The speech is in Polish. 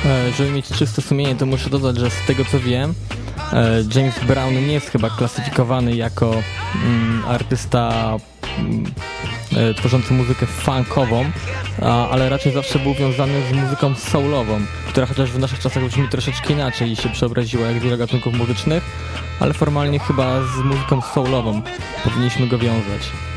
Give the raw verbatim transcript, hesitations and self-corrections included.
E, żeby mieć czyste sumienie, to muszę dodać, że z tego co wiem, e, James Brown nie jest chyba klasyfikowany jako mm, artysta mm, e, tworzący muzykę funkową, a, ale raczej zawsze był wiązany z muzyką soulową, która chociaż w naszych czasach brzmi troszeczkę inaczej i się przeobraziła jak wiele gatunków muzycznych, ale formalnie chyba z muzyką soulową powinniśmy go wiązać.